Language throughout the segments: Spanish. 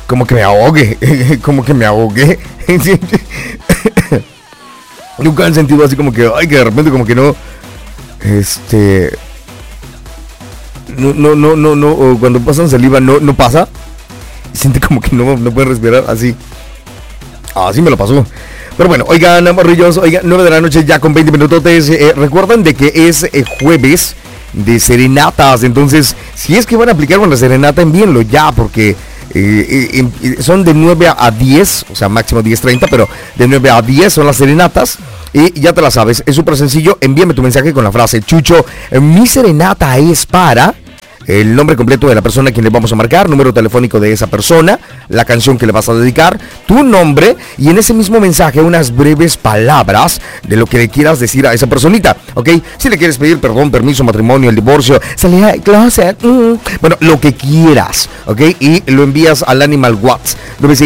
como que me ahogue, como que me ahogué. Nunca han sentido así como que, ay, que de repente como que no, no, cuando pasan saliva no pasa. Siente como que no puede respirar así. Así me lo pasó. Pero bueno, oigan, morrillos, oigan, 9 de la noche ya con 20 minutotes. Recuerden de que es jueves de serenatas. Entonces, si es que van a aplicar con la serenata, envíenlo ya, porque son de 9 a 10, o sea, máximo 10:30, pero de 9 a 10 son las serenatas. Y ya te la sabes, es súper sencillo. Envíame tu mensaje con la frase: Chucho, mi serenata es para... el nombre completo de la persona a quien le vamos a marcar, número telefónico de esa persona, la canción que le vas a dedicar, tu nombre y en ese mismo mensaje unas breves palabras de lo que le quieras decir a esa personita, ¿ok? Si le quieres pedir perdón, permiso, matrimonio, el divorcio, salir al closet, bueno, lo que quieras, ¿ok? Y lo envías al Animal WhatsApp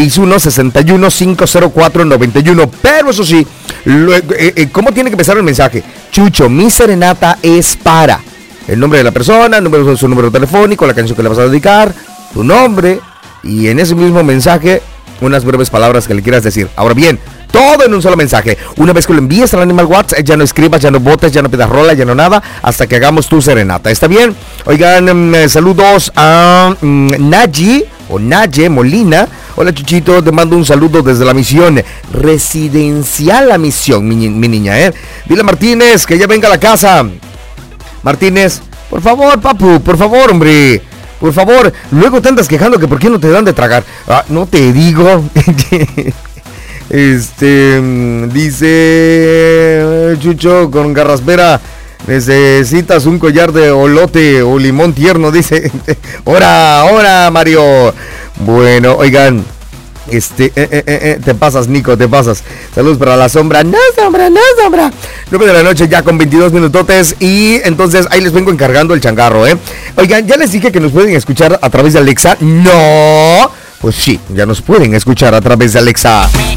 961-61-504-91. Pero eso sí, ¿cómo tiene que empezar el mensaje? Chucho, mi serenata es para... el nombre de la persona, su número telefónico, la canción que le vas a dedicar, tu nombre y en ese mismo mensaje unas breves palabras que le quieras decir. Ahora bien, todo en un solo mensaje. Una vez que lo envíes al Animal WhatsApp, ya no escribas, ya no votes, ya no pidas rola, ya no nada, hasta que hagamos tu serenata. ¿Está bien? Oigan, saludos a Naye Molina. Hola, Chuchito, te mando un saludo desde la misión residencial La Misión, mi niña, Dile a Martínez que ya venga a la casa. Martínez, por favor, papu, por favor, hombre, por favor. Luego te andas quejando que por qué no te dan de tragar. No te digo. Dice Chucho con garraspera, necesitas un collar de olote o limón tierno, dice. Ora, Mario. Bueno, oigan. Te pasas, Nico, te pasas. Saludos para la sombra. No sombra. 9 de la noche ya con 22 minutotes. Y entonces ahí les vengo encargando el changarro, Oigan, ya les dije que nos pueden escuchar a través de Alexa. No, pues sí, ya nos pueden escuchar a través de Alexa.